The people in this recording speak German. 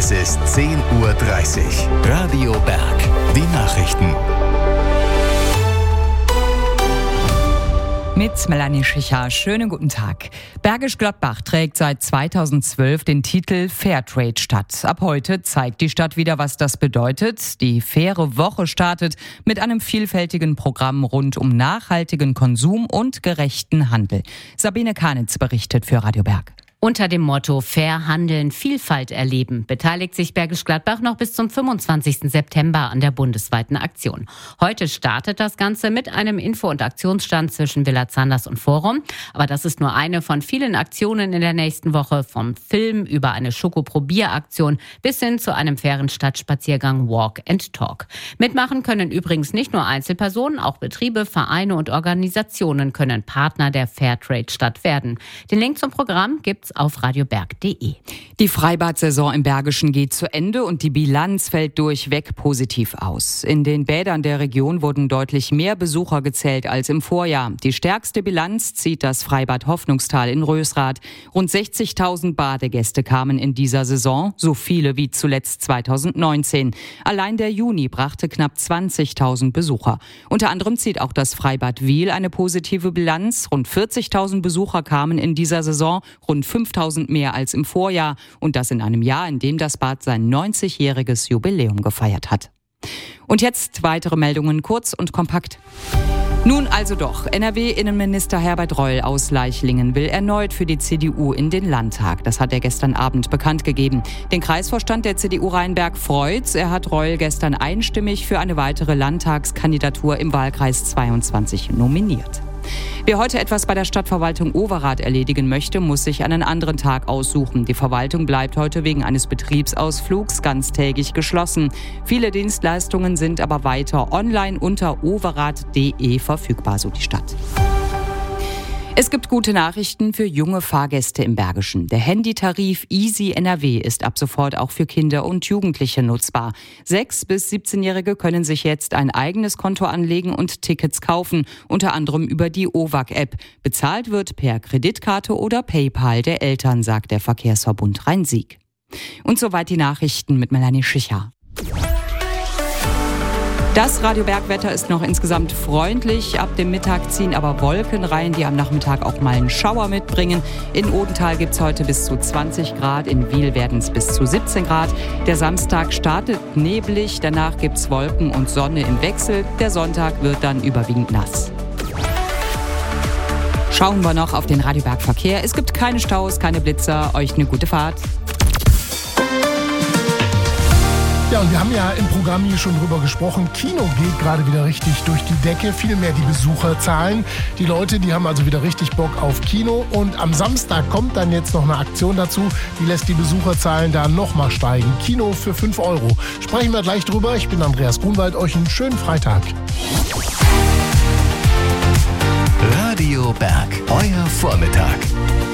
Es ist 10:30 Uhr. Radio Berg. Die Nachrichten. Mit Melanie Schicher. Schönen guten Tag. Bergisch Gladbach trägt seit 2012 den Titel Fairtrade-Stadt. Ab heute zeigt die Stadt wieder, was das bedeutet. Die Faire Woche startet mit einem vielfältigen Programm rund um nachhaltigen Konsum und gerechten Handel. Sabine Kanitz berichtet für Radio Berg. Unter dem Motto Fair handeln, Vielfalt erleben beteiligt sich Bergisch Gladbach noch bis zum 25. September an der bundesweiten Aktion. Heute startet das Ganze mit einem Info- und Aktionsstand zwischen Villa Zanders und Forum. Aber das ist nur eine von vielen Aktionen in der nächsten Woche, vom Film über eine Schokoprobieraktion bis hin zu einem fairen Stadtspaziergang Walk and Talk. Mitmachen können übrigens nicht nur Einzelpersonen, auch Betriebe, Vereine und Organisationen können Partner der Fairtrade-Stadt werden. Den Link zum Programm gibt's auf radioberg.de. Die Freibad-Saison im Bergischen geht zu Ende und die Bilanz fällt durchweg positiv aus. In den Bädern der Region wurden deutlich mehr Besucher gezählt als im Vorjahr. Die stärkste Bilanz zieht das Freibad Hoffnungstal in Rösrath. Rund 60.000 Badegäste kamen in dieser Saison, so viele wie zuletzt 2019. Allein der Juni brachte knapp 20.000 Besucher. Unter anderem zieht auch das Freibad Wiel eine positive Bilanz. Rund 40.000 Besucher kamen in dieser Saison, rund 5.000 mehr als im Vorjahr. Und das in einem Jahr, in dem das Bad sein 90-jähriges Jubiläum gefeiert hat. Und jetzt weitere Meldungen, kurz und kompakt. Nun also doch. NRW-Innenminister Herbert Reul aus Leichlingen will erneut für die CDU in den Landtag. Das hat er gestern Abend bekannt gegeben. Den Kreisvorstand der CDU Rheinberg freut's. Er hat Reul gestern einstimmig für eine weitere Landtagskandidatur im Wahlkreis 22 nominiert. Wer heute etwas bei der Stadtverwaltung Overath erledigen möchte, muss sich einen anderen Tag aussuchen. Die Verwaltung bleibt heute wegen eines Betriebsausflugs ganztägig geschlossen. Viele Dienstleistungen sind aber weiter online unter overath.de verfügbar, so die Stadt. Es gibt gute Nachrichten für junge Fahrgäste im Bergischen. Der Handytarif Easy NRW ist ab sofort auch für Kinder und Jugendliche nutzbar. 6- bis 17-Jährige können sich jetzt ein eigenes Konto anlegen und Tickets kaufen, unter anderem über die OWAC-App. Bezahlt wird per Kreditkarte oder PayPal der Eltern, sagt der Verkehrsverbund Rhein-Sieg. Und soweit die Nachrichten mit Melanie Schicher. Das Radio Berg-Wetter ist noch insgesamt freundlich. Ab dem Mittag ziehen aber Wolken rein, die am Nachmittag auch mal einen Schauer mitbringen. In Odenthal gibt es heute bis zu 20 Grad, in Wiel werden es bis zu 17 Grad. Der Samstag startet neblig, danach gibt es Wolken und Sonne im Wechsel. Der Sonntag wird dann überwiegend nass. Schauen wir noch auf den Radio Berg-Verkehr. Es gibt keine Staus, keine Blitzer. Euch eine gute Fahrt. Ja, und wir haben ja im Programm hier schon drüber gesprochen. Kino geht gerade wieder richtig durch die Decke. Viel mehr die Besucherzahlen. Die Leute, die haben also wieder richtig Bock auf Kino. Und am Samstag kommt dann jetzt noch eine Aktion dazu. Die lässt die Besucherzahlen da nochmal steigen. Kino für 5 Euro. Sprechen wir gleich drüber. Ich bin Andreas Grunwald. Euch einen schönen Freitag. Radio Berg. Euer Vormittag.